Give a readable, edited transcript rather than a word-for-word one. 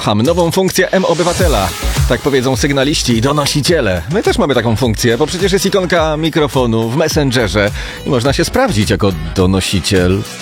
Mam nową funkcję M-Obywatela. Tak powiedzą sygnaliści i donosiciele. My też mamy taką funkcję, bo przecież jest ikonka mikrofonu w Messengerze i można się sprawdzić jako donosiciel.